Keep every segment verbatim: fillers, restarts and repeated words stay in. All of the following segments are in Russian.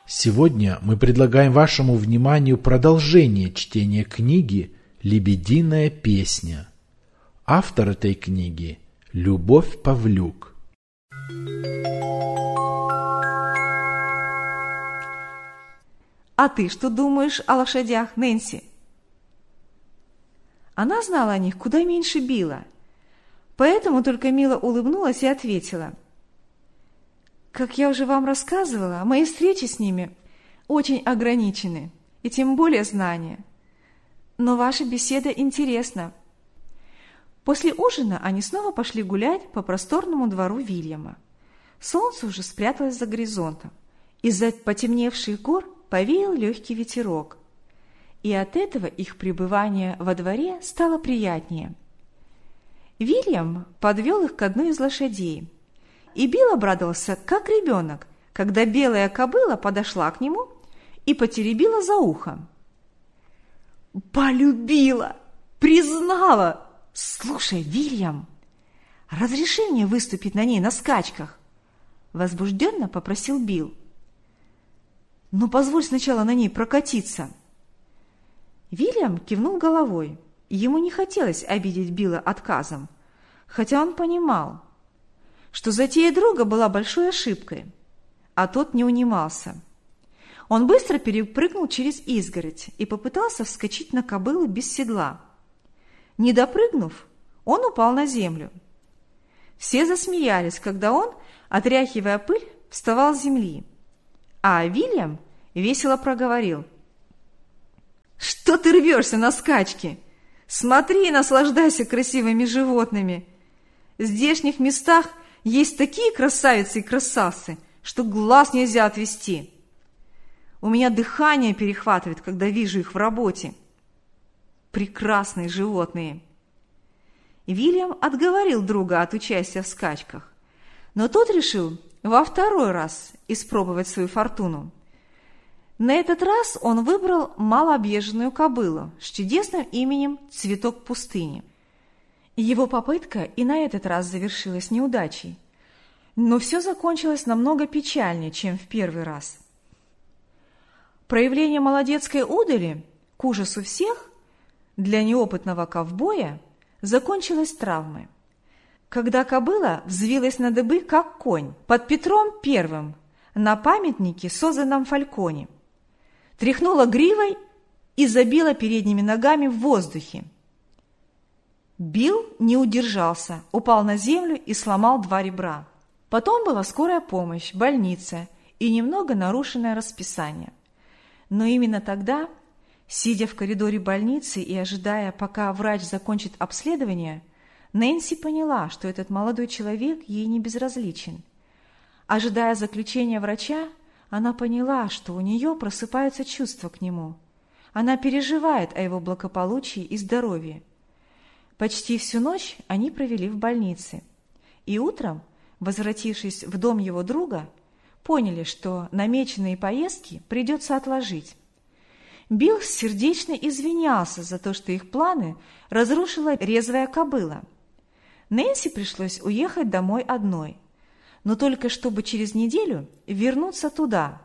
Сегодня мы предлагаем вашему вниманию продолжение чтения книги «Лебединая песня». Автор этой книги – Любовь Павлюк. А ты что думаешь о лошадях, Нэнси? Она знала о них куда меньше Билла, поэтому только мило улыбнулась и ответила: «Как я уже вам рассказывала, мои встречи с ними очень ограничены, и тем более знания. Но ваша беседа интересна». После ужина они снова пошли гулять по просторному двору Вильяма. Солнце уже спряталось за горизонтом. Из-за потемневших гор повеял легкий ветерок, и от этого их пребывание во дворе стало приятнее. Вильям подвел их к одной из лошадей, и Билл обрадовался, как ребенок, когда белая кобыла подошла к нему и потеребила за ухом. «Полюбила! Признала! Слушай, Вильям, разреши мне выступить на ней на скачках?» Возбужденно попросил Билл. «Ну, позволь сначала на ней прокатиться». Вильям кивнул головой. Ему не хотелось обидеть Билла отказом, хотя он понимал, что затея друга была большой ошибкой, а тот не унимался. Он быстро перепрыгнул через изгородь и попытался вскочить на кобылу без седла. Не допрыгнув, он упал на землю. Все засмеялись, когда он, отряхивая пыль, вставал с земли, а Вильям весело проговорил: «Что ты рвешься на скачки? Смотри и наслаждайся красивыми животными. В здешних местах есть такие красавицы и красавцы, что глаз нельзя отвести. У меня дыхание перехватывает, когда вижу их в работе. Прекрасные животные». Вильям отговорил друга от участия в скачках, но тот решил во второй раз испробовать свою фортуну. На этот раз он выбрал малообъезженную кобылу с чудесным именем «Цветок пустыни». Его попытка и на этот раз завершилась неудачей, но все закончилось намного печальнее, чем в первый раз. Проявление молодецкой удали, к ужасу всех, для неопытного ковбоя закончилось травмой. Когда кобыла взвилась на дыбы, как конь, под Петром Первым на памятнике, созданном Фальконе, тряхнула гривой и забила передними ногами в воздухе. Билл не удержался, упал на землю и сломал два ребра. Потом была скорая помощь, больница и немного нарушенное расписание. Но именно тогда, сидя в коридоре больницы и ожидая, пока врач закончит обследование, Нэнси поняла, что этот молодой человек ей не безразличен. Ожидая заключения врача, она поняла, что у нее просыпаются чувства к нему. Она переживает о его благополучии и здоровье. Почти всю ночь они провели в больнице, и утром, возвратившись в дом его друга, поняли, что намеченные поездки придется отложить. Билл сердечно извинялся за то, что их планы разрушила резвая кобыла. Нэнси пришлось уехать домой одной, но только чтобы через неделю вернуться туда.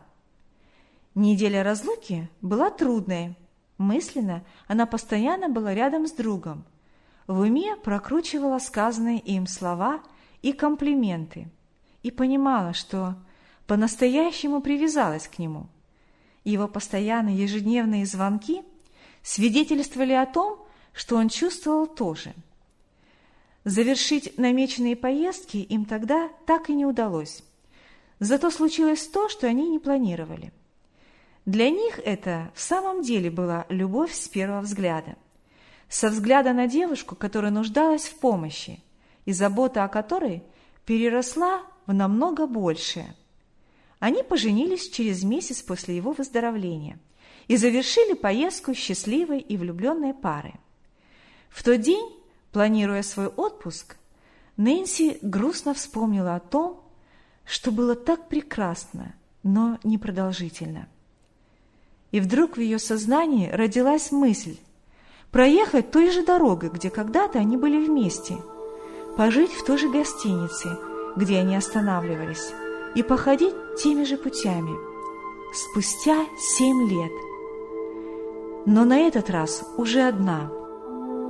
Неделя разлуки была трудной. Мысленно она постоянно была рядом с другом. В уме прокручивала сказанные им слова и комплименты и понимала, что по-настоящему привязалась к нему. Его постоянные ежедневные звонки свидетельствовали о том, что он чувствовал тоже. Завершить намеченные поездки им тогда так и не удалось. Зато случилось то, что они не планировали. Для них это в самом деле была любовь с первого взгляда. Со взгляда на девушку, которая нуждалась в помощи, и забота о которой переросла в намного большее. Они поженились через месяц после его выздоровления и завершили поездку счастливой и влюбленной парой. В тот день, планируя свой отпуск, Нэнси грустно вспомнила о том, что было так прекрасно, но непродолжительно. И вдруг в ее сознании родилась мысль проехать той же дорогой, где когда-то они были вместе, пожить в той же гостинице, где они останавливались, и походить теми же путями. спустя семь лет. Но на этот раз уже одна.